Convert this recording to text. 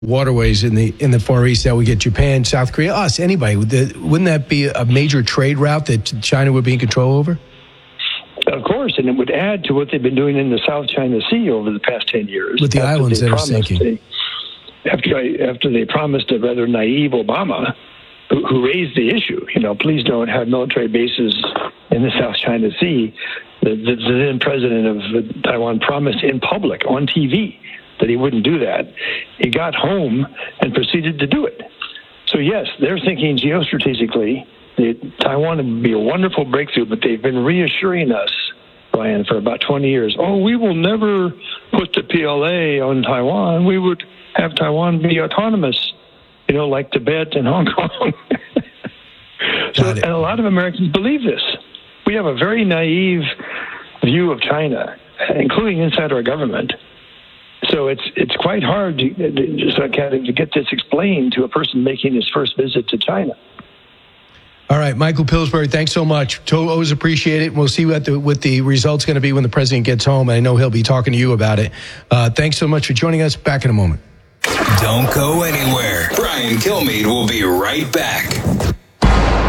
waterways in the Far East that would get Japan, South Korea, us, anybody. Wouldn't that be a major trade route that China would be in control over? Of course, and it would add to what they've been doing in the South China Sea over the past 10 years. With the islands that are sinking. After they promised a rather naive Obama, who raised the issue, please don't have military bases in the South China Sea. The then president of Taiwan promised in public on TV that he wouldn't do that. He got home and proceeded to do it. So yes, they're thinking geostrategically that Taiwan would be a wonderful breakthrough, but they've been reassuring us, Brian, for about 20 years. Oh, we will never put the PLA on Taiwan. We would have Taiwan be autonomous, like Tibet and Hong Kong. And a lot of Americans believe this. We have a very naive view of China, including inside our government. So it's quite hard to get this explained to a person making his first visit to China. All right, Michael Pillsbury, thanks so much. Always appreciate it. We'll see what the result's going to be when the president gets home. I know he'll be talking to you about it. Thanks so much for joining us. Back in a moment. Don't go anywhere. Brian Kilmeade will be right back.